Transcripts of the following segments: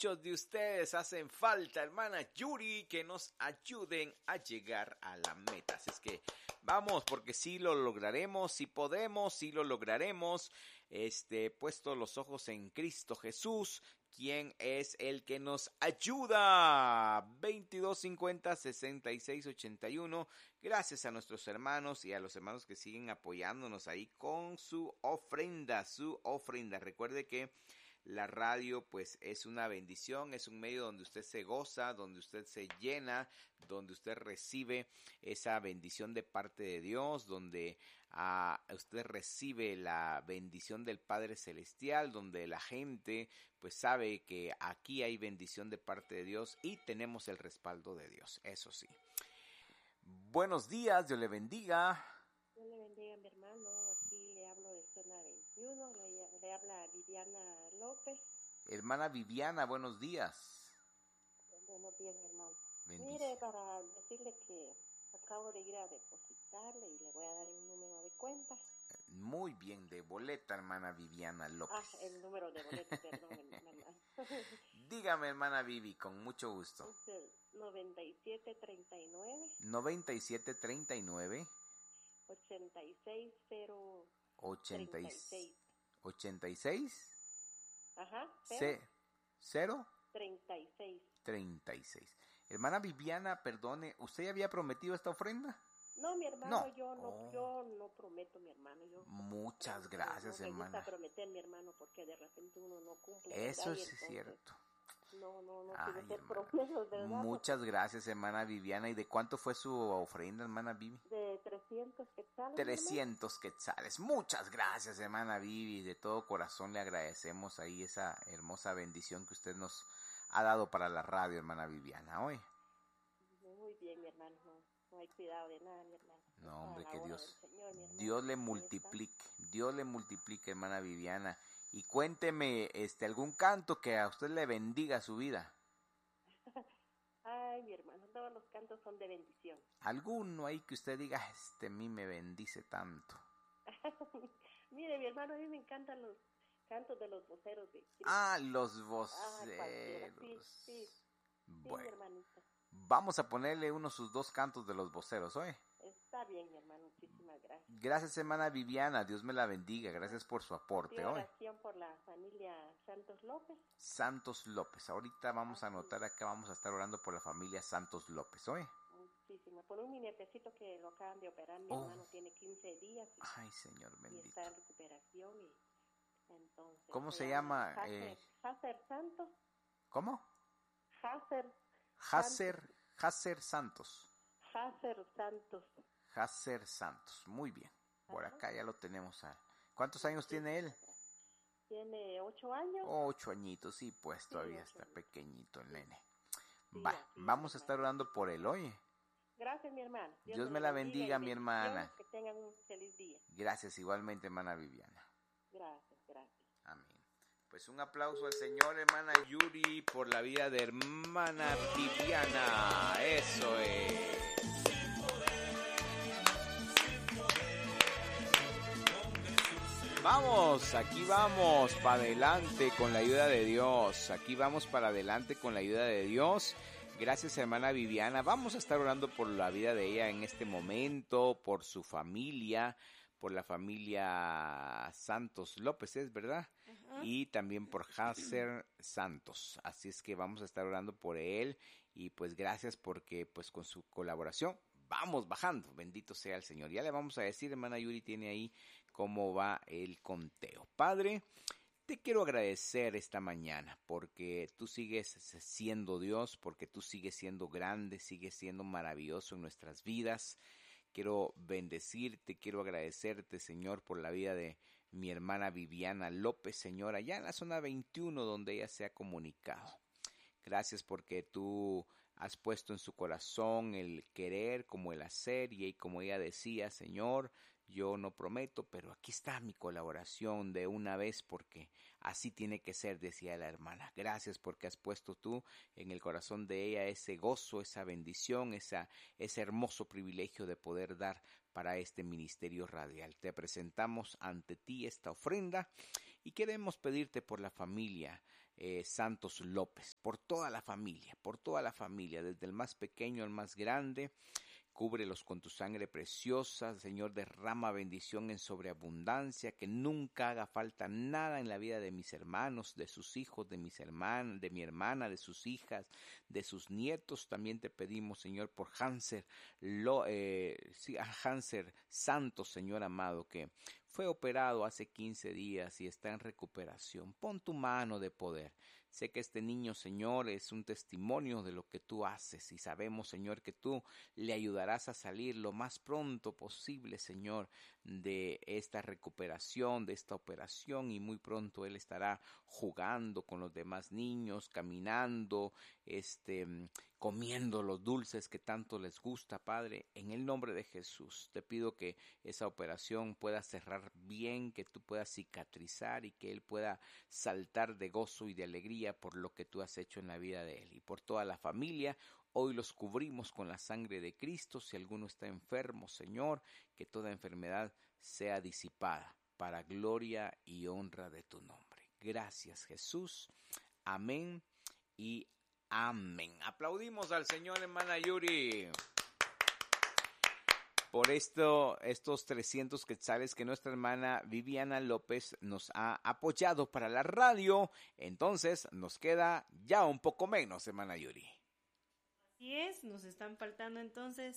muchos de ustedes hacen falta, hermana Yuri, que nos ayuden a llegar a la meta. Así es que vamos, porque sí lo lograremos, sí podemos, sí lo lograremos. Puesto los ojos en Cristo Jesús, quien es el que nos ayuda. 2250-6681. Gracias a nuestros hermanos y a los hermanos que siguen apoyándonos ahí con su ofrenda. Recuerde que la radio pues es una bendición, es un medio donde usted se goza, donde usted se llena, donde usted recibe esa bendición de parte de Dios, donde usted recibe la bendición del Padre Celestial, donde la gente pues sabe que aquí hay bendición de parte de Dios y tenemos el respaldo de Dios, eso sí. Buenos días, Dios le bendiga. Dios le bendiga, mi hermano. Aquí le hablo de zona 21. Le habla Viviana López. Hermana Viviana, buenos días. Buenos días, mi hermano. Bendice. Mire, para decirle que acabo de ir a depositarle y le voy a dar un número de cuenta. Muy bien, de boleta, hermana Viviana López. El número de boleta, perdón, hermano. Dígame, hermana Vivi, con mucho gusto. Es el 9739. 9739. 86036. 86. Ajá. 0. 36. Hermana Viviana, perdone, ¿usted ya había prometido esta ofrenda? No, mi hermano, No. yo no prometo, mi hermano. Muchas gracias, no hermana. Me gusta prometer, mi hermano, porque de repente uno no cumple. Eso ¿verdad? es cierto. No Ay, quiero hacer hermana. promesas, ¿verdad? Muchas gracias, hermana Viviana. ¿Y de cuánto fue su ofrenda, hermana Vivi? De 300 quetzales. 300 quetzales. Muchas gracias, hermana Vivi. De todo corazón le agradecemos ahí esa hermosa bendición que usted nos ha dado para la radio, hermana Viviana. Hoy. Muy bien, mi hermano. No hay cuidado de nada, mi hermano. No, hombre, que Dios, Señor, hermano, Dios le multiplique, hermana Viviana. Y cuénteme, algún canto que a usted le bendiga su vida. Ay, mi hermano, todos los cantos son de bendición. Alguno ahí que usted diga, a mí me bendice tanto. Mire, mi hermano, a mí me encantan los cantos de los voceros de Cristo. Los voceros. Sí, bueno, mi hermanita. Vamos a ponerle sus dos cantos de los voceros, ¿oye? Está bien, mi hermano, muchísimas gracias. Gracias, hermana Viviana, Dios me la bendiga, gracias por su aporte, ¿Qué ¿oye? oración por la familia Santos López? Santos López, ahorita vamos a anotar acá, vamos a estar orando por la familia Santos López, ¿oye? Muchísimo. Por un nietecito que lo acaban de operar, mi hermano tiene 15 días. Ay, Señor bendito. Y está en recuperación y entonces... ¿Cómo se llama? Hacer Santos. ¿Cómo? Hacer Santos. Hacer Santos, muy bien. Por acá ya lo tenemos. ¿Cuántos años tiene él? Tiene 8 años. 8 añitos, sí, pues todavía está pequeñito el nene. Sí, vamos a estar orando por él, oye. Gracias, mi hermana. Dios me la bendiga, mi hermana. Que tengan un feliz día. Gracias, igualmente, hermana Viviana. Gracias. Amén. Pues un aplauso al Señor, hermana Yuri, por la vida de hermana Viviana. Eso es. Vamos, aquí vamos para adelante con la ayuda de Dios. Gracias, hermana Viviana. Vamos a estar orando por la vida de ella en este momento, por su familia, por la familia Santos López, ¿es verdad? Uh-huh. Y también por Hacer Santos. Así es que vamos a estar orando por él y pues gracias porque pues con su colaboración vamos bajando. Bendito sea el Señor. Ya le vamos a decir, hermana Yuri tiene ahí cómo va el conteo. Padre, te quiero agradecer esta mañana porque tú sigues siendo Dios, porque tú sigues siendo grande, sigues siendo maravilloso en nuestras vidas. Quiero bendecirte, quiero agradecerte, Señor, por la vida de mi hermana Viviana López, Señor, allá en la zona 21 donde ella se ha comunicado. Gracias porque tú has puesto en su corazón el querer como el hacer y como ella decía, Señor, yo no prometo, pero aquí está mi colaboración de una vez porque así tiene que ser, decía la hermana. Gracias porque has puesto tú en el corazón de ella ese gozo, esa bendición, ese hermoso privilegio de poder dar para este ministerio radial. Te presentamos ante ti esta ofrenda y queremos pedirte por la familia Santos López, por toda la familia, desde el más pequeño al más grande. Cúbrelos con tu sangre preciosa, Señor, derrama bendición en sobreabundancia, que nunca haga falta nada en la vida de mis hermanos, de sus hijos, de mis hermanas, de mi hermana, de sus hijas, de sus nietos. También te pedimos, Señor, por Hanser Santos, Señor amado, que fue operado hace 15 días y está en recuperación. Pon tu mano de poder. Sé que este niño, Señor, es un testimonio de lo que tú haces y sabemos, Señor, que tú le ayudarás a salir lo más pronto posible, Señor, de esta recuperación, de esta operación, y muy pronto él estará jugando con los demás niños, caminando, comiendo los dulces que tanto les gusta, Padre. En el nombre de Jesús te pido que esa operación pueda cerrar bien, que tú puedas cicatrizar y que él pueda saltar de gozo y de alegría por lo que tú has hecho en la vida de él y por toda la familia. Hoy los cubrimos con la sangre de Cristo. Si alguno está enfermo, Señor, que toda enfermedad sea disipada para gloria y honra de tu nombre. Gracias, Jesús. Amén y amén. Aplaudimos al Señor, hermana Yuri, por estos 300 quetzales que nuestra hermana Viviana López nos ha apoyado para la radio. Entonces nos queda ya un poco menos, hermana Yuri. Así es, nos están faltando entonces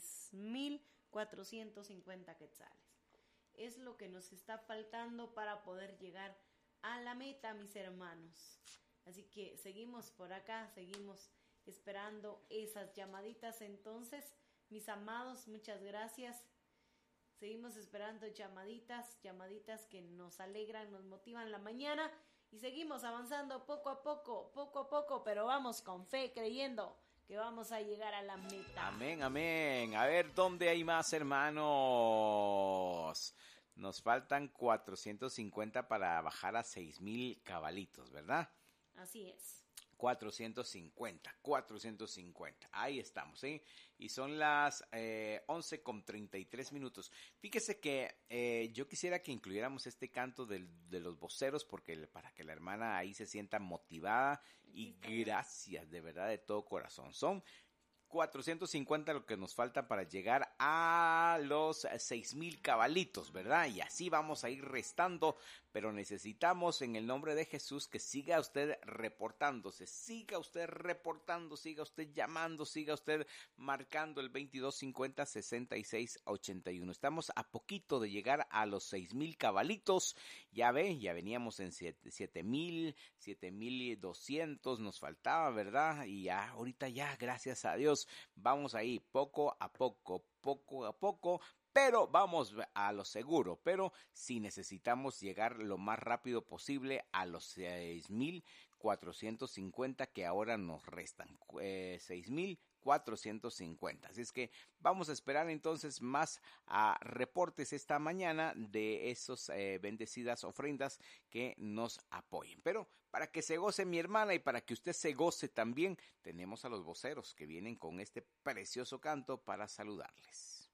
6,450 quetzales. Es lo que nos está faltando para poder llegar a la meta, mis hermanos. Así que seguimos por acá, seguimos esperando esas llamaditas. Entonces, mis amados, muchas gracias. Seguimos esperando llamaditas que nos alegran, nos motivan la mañana. Y seguimos avanzando poco a poco, pero vamos con fe, creyendo que vamos a llegar a la meta. Amén, amén. A ver, ¿dónde hay más, hermanos? Nos faltan 450 para bajar a 6,000 cabalitos, ¿verdad? Así es. 450. Ahí estamos, ¿sí? Y son las 11:33. Fíjese que yo quisiera que incluyéramos este canto de los voceros para que la hermana ahí se sienta motivada y gracias de verdad de todo corazón. Son 450 lo que nos falta para llegar a los 6,000 cabalitos, ¿verdad? Y así vamos a ir restando, pero necesitamos en el nombre de Jesús que siga usted reportándose, siga usted llamando, siga usted marcando el 2250-6681. Estamos a poquito de llegar a los 6,000 cabalitos. Ya veníamos en 7,000, 7,200 nos faltaba, ¿verdad? Y ya, ahorita ya, gracias a Dios, vamos ahí poco a poco, pero vamos a lo seguro. Pero sí necesitamos llegar lo más rápido posible a los 6,450 que ahora nos restan, 6,450. Así es que vamos a esperar entonces más reportes esta mañana de esos bendecidas ofrendas que nos apoyen. Pero para que se goce mi hermana y para que usted se goce también, tenemos a los voceros que vienen con este precioso canto para saludarles.